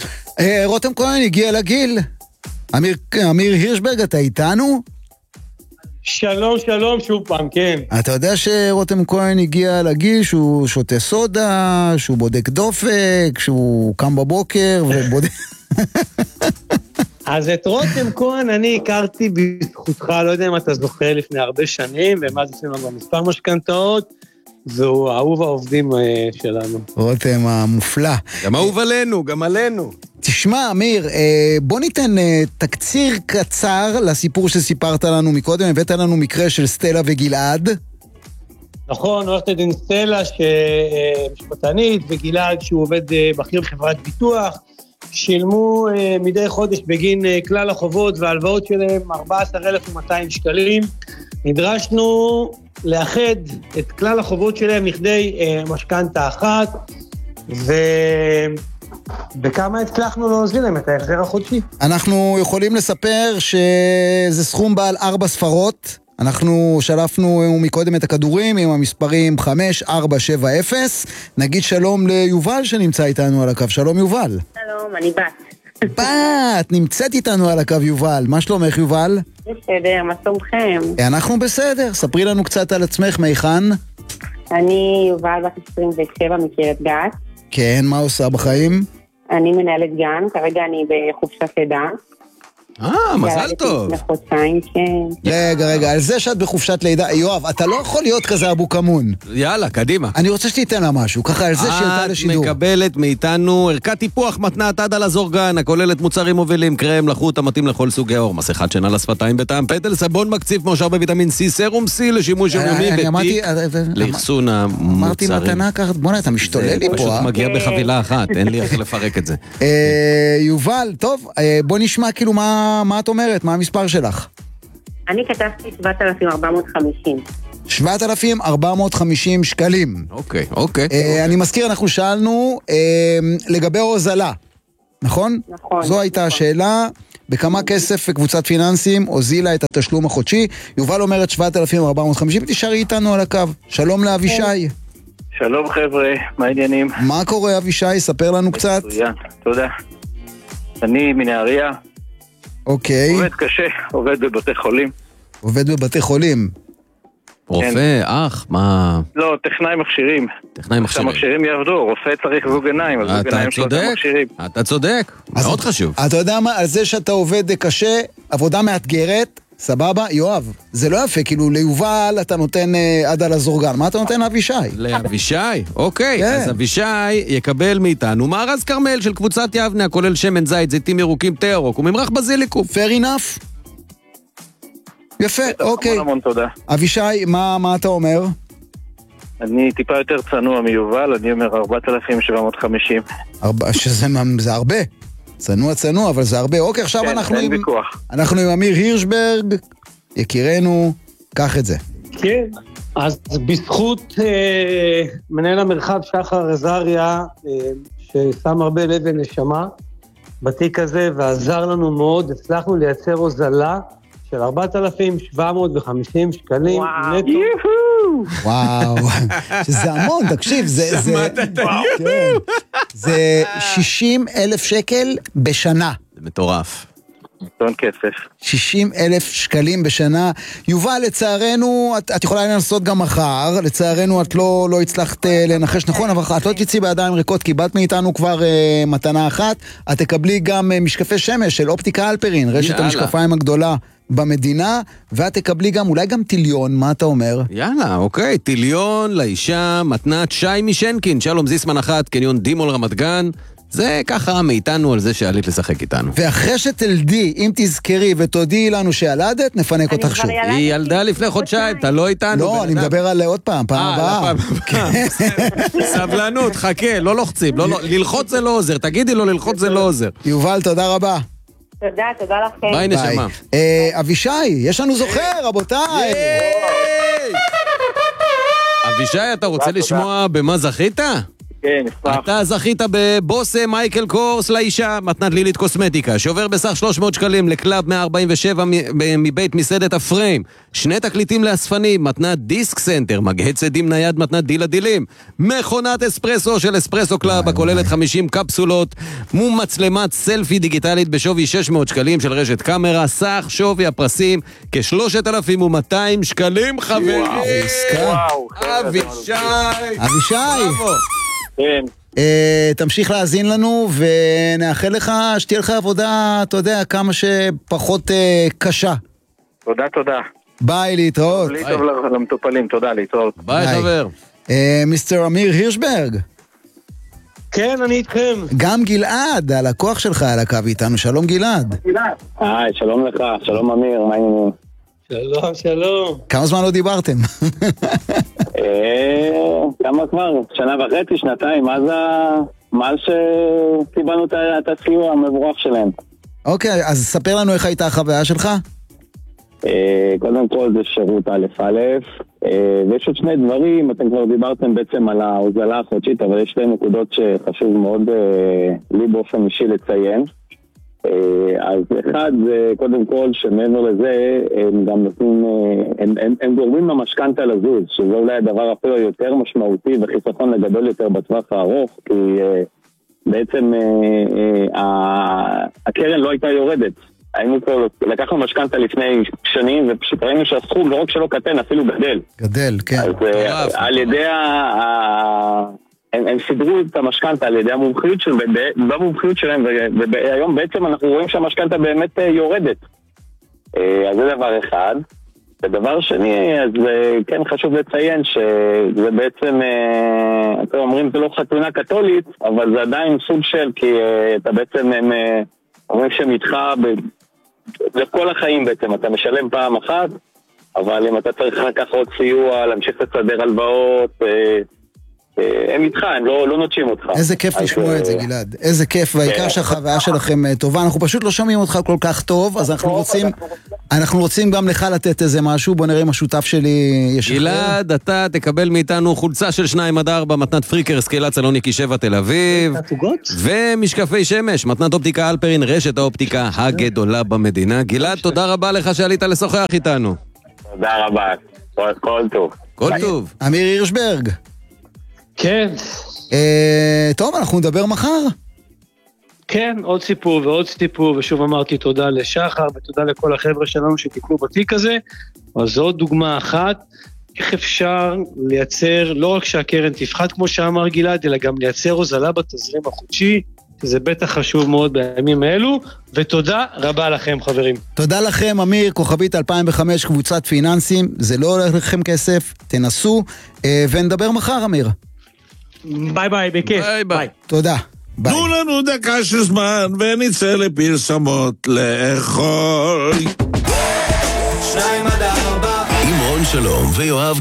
רותם כהן הגיע לגיל. אמיר הירשברג, אתה איתנו? שלום, שלום, שוב פעם, כן. אתה יודע שרותם כהן הגיע לגיל שהוא שותה סודה, שהוא בודק דופק, שהוא קם בבוקר ובודק... אז את רותם כהן אני הכרתי בזכותך, לא יודע אם אתה זוכר, לפני הרבה שנים, ומאז עשינו גם מספר משכנתאות, והוא אהוב העובדים שלנו. רותם המופלא. גם אהוב עלינו, גם עלינו. תשמע, אמיר, בוא ניתן תקציר קצר לסיפור שסיפרת לנו מקודם. הבאת לנו מקרה של סטלה וגלעד. נכון, עורכת הדין סטלה, שמשפטנית, וגלעד שהוא עובד בכיר בחברת ביטוח, שילמו מדי חודש בגין כלל החובות וההלוואות שלהם 14,200 שקלים. נדרשנו לאחד את כלל החובות שלהם לכדי משכנתה אחת, ובכמה הצלחנו להוזיל להם את ההחזר החודשי? אנחנו יכולים לספר שזה סכום בעל 4 ספרות. אנחנו שלפנו מקודם את הכדורים עם המספרים 5470. נגיד שלום ליובל שנמצא איתנו על הקו. שלום יובל. שלום, אני בת. בת, נמצאת איתנו על הקו יובל. מה שלומך יובל? בסדר, מה שלומכם? אנחנו בסדר. ספרי לנו קצת על עצמך, מיכן. אני יובל בת 27 מקריית גת. כן, מה עושה בחיים? אני מנהלת גן, כרגע אני בחופשת לידה. מזל טוב. לחודשיים, כן. רגע, על זה שאת בחופשת לידה, יואב, אתה לא יכול להיות כזה אבו כמון. יאללה, קדימה. אני רוצה שתיתן לה משהו, ככה על זה שעלתה לשידור. את מקבלת מאיתנו ערכת טיפוח מתנת עד על הזורגן, הכוללת מוצרים מובילים, קרם, לחוט המתאים לכל סוגי עור, מסכת שינה לשפתיים בטעם פטל, סבון מקציף מואשר בוויטמין C, סרום C לשימוש יומיומי ותיק לאחסון המוצרים. אמרתי מתנה ככה, בוא נראה, אתה משתולל לי פה. פשוט מגיע בחבילה אחת, אין לי איך לפרק את זה. יובל, טוב, בוא נשמע כאילו מה את אומרת, מה המספר שלך? אני כתבתי 7,450. 7,450 שקלים. אוקיי. אני מזכיר, אנחנו שאלנו לגבי הוזלה, נכון? נכון. זו הייתה השאלה, בכמה כסף קבוצת פיננסים הוזילה את התשלום החודשי. יובל אומרת 7,450, תשארי איתנו על הקו. שלום לאבישי. שלום חבר'ה, מה העניינים? מה קורה אבישי? ספר לנו קצת. תודה. אני מנהריה. אוקיי. עובד קשה, עובד בבתי חולים. עובד בבתי חולים. רופא, אח, מה? לא, טכנאי מכשירים. טכנאי מכשירים. שהמכשירים יעבדו, רופא צריך זוג עיניים, אז זוג עיניים שלו זה מכשירים. אתה צודק, מאוד חשוב. אתה יודע מה, על זה שאתה עובד קשה, עבודה מאתגרת, סבבה, יואב, זה לא יפה, כאילו ליובל אתה נותן עד על הזורגן, מה אתה נותן לאבישי? לאבישי, אוקיי, אז אבישי יקבל מאיתנו מארז קרמל של קבוצת יבנה, כולל שמן זית, זיתים ירוקים, תיארוק וממרח בזיליקום. Fair enough. יפה, אוקיי. המון תודה. אבישי, מה אתה אומר? אני טיפה יותר צנוע מיובל, אני אומר 4,750. שזה הרבה. צנוע, אבל זה הרבה. אוקיי, עכשיו אנחנו עם אמיר הירשברג, יקירנו, קח את זה. כן, אז בזכות מנהל המרחב שחר עזריה, ששם הרבה לב ונשמה בתיק הזה, ועזר לנו מאוד, הצלחנו לייצר הוזלה של 4,750 שקלים נטו. וואו, שזה המון, תקשיב, זה 60,000 שקל בשנה. זה מטורף. טון כסף. 60,000 שקלים בשנה. יובל, לצערנו, את יכולה לנסות גם מחר, לצערנו את לא הצלחת לנחש נכון, אבל את לא תצאי בידיים ריקות, קיבלת מאיתנו כבר מתנה אחת, את תקבלי גם משקפי שמש של אופטיקה אלפרין, רשת המשקפיים הגדולה במדינה, ואת תקבלי גם, אולי גם טיליון, מה אתה אומר? יאללה, אוקיי, טיליון לאישה, מתנת שי משנקין, שלום זיסמן אחת, קניון דימול רמת גן, זה ככה מאיתנו על זה שעלית לשחק איתנו. ואחרי שתלדי, אם תזכרי ותודיעי לנו שילדת, נפנק אותך שוב. היא ילדה לפני חודשיים, אתה לא איתנו. לא, אני מדבר על עוד פעם הבאה. סבלנות, חכה, לא לוחצים, ללחוץ זה לא עוזר, תגידי לו ללחוץ זה לא עוזר. יובל, תודה רבה. תודה לכם. ביי נשמה. אבישי, יש לנו זוכר, רבותיי. אבישי, אתה רוצה לשמוע במה זכית? כן, נשמח. אתה זכית בבוסה מייקל קורס לאישה, מתנת לילית קוסמטיקה, שעובר בסך 300 שקלים לקלאב 147 מבית מסעדת הפריים. 2 תקליטים לאספנים, מתנת דיסק סנטר, מגהץ צדים נייד, מתנת דיל הדילים. מכונת אספרסו של אספרסו קלאב, הכוללת 50 קפסולות, מצלמת סלפי דיגיטלית בשווי 600 שקלים של רשת קאמרה, סך שווי הפרסים כ3,200 שקלים, חברים. אבישי. כן. תמשיך להאזין לנו ונאחל לך שתהיה לך עבודה, אתה יודע, כמה שפחות קשה. תודה. ביי, להתראות. בלי טוב למטופלים, תודה, להתראות. ביי חבר. מיסטר אמיר הירשברג. כן, אני איתכם. גם גלעד, הלקוח שלך על הקו איתנו, שלום גלעד. היי, שלום לך, שלום אמיר, מה העניינים? שלום. כמה זמן לא דיברתם? כמה כבר? 1.5 שנתיים, מאז שקיבלנו את הסיוע המבורך שלהם. אוקיי, אז ספר לנו איך הייתה החוויה שלך. קודם כל זה שירות א', ויש עוד 2 דברים, אתם כבר דיברתם בעצם על ההוזלה החודשית, אבל יש 2 נקודות שחשוב מאוד לי באופן אישי לציין. אז אחד זה קודם כל שמעבר לזה הם גם נותנים, הם גורמים למשכנתא לזוז, שזה אולי הדבר אפילו יותר משמעותי וחיסכון לגדול יותר בטווח הארוך, כי בעצם הקרן לא הייתה יורדת. לקחנו משכנתא לפני שנים ופשוט ראינו שהסכום לא רק שלא קטן, אפילו גדל, כן. אז על ידי הם סידרו את המשכנתא על ידי המומחיות שלהם, והיום בעצם אנחנו רואים שהמשכנתא באמת יורדת. אז זה דבר אחד. ודבר שני, אז כן חשוב לציין שזה בעצם, אתם אומרים זה לא חתונה קתולית, אבל זה עדיין סוג של, כי אתה בעצם אומרים שהם איתך לכל החיים בעצם, אתה משלם פעם אחת, אבל אם אתה צריך לקחת עוד סיוע, להמשיך לסדר הלוואות, הם איתך, הם לא נוטשים אותך. איזה כיף לשמוע את זה גלעד, איזה כיף, והעיקר שהחוויה שלכם טובה. אנחנו פשוט לא שומעים אותך כל כך טוב, אז אנחנו רוצים גם לך לתת איזה משהו. בוא נראה אם השותף שלי ישחרר. גלעד, אתה תקבל מאיתנו חולצה של 2-4 מתנת פריקרס, קהילת סלוניקי 7 תל אביב, ומשקפי שמש, מתנת אופטיקה אלפרין, רשת האופטיקה הגדולה במדינה. גלעד, תודה רבה לך שעלית לשוחח איתנו. תודה רבה, כל טוב. כל טוב. אמיר הירשברג. כן. טוב, אנחנו נדבר מחר. כן, עוד סיפור ועוד סיפור, ושוב אמרתי תודה לשחר ותודה לכל החבר'ה שלנו שטיפלו בתיק הזה. אז זו עוד דוגמה אחת, איך אפשר לייצר, לא רק שהקרן תפחת כמו שאמר גלעד, אלא גם לייצר הוזלה בתזרים החודשי, שזה בטח חשוב מאוד בימים האלו, ותודה רבה לכם חברים. תודה לכם אמיר, כוכבית 2005, קבוצת פיננסים, זה לא הולך לכם כסף, תנסו, ונדבר מחר אמיר. ביי ביי, בכיף. ביי. תודה. תנו לנו דקה של זמן ונצא לפרסומות לאכול. 2-4 עם רון שלום ויואב